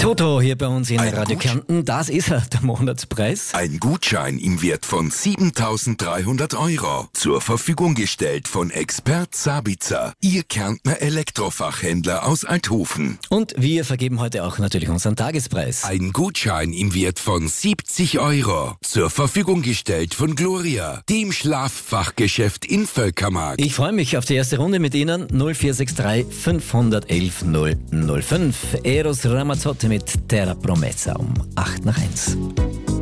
Toto hier bei uns in Ein Radio Kärnten, das ist er, der Monatspreis. Ein Gutschein im Wert von 7.300 Euro. Zur Verfügung gestellt von Expert Sabitzer, Ihr Kärntner Elektrofachhändler aus Althofen. Und wir vergeben heute auch natürlich unseren Tagespreis. Ein Gutschein im Wert von 70 Euro. Zur Verfügung gestellt von Gloria, dem Schlaffachgeschäft in Völkermark. Ich freue mich auf die erste Runde mit Ihnen. 0463 511 005. Eros Ramazzotti mit Terra Promessa um 8 nach 1.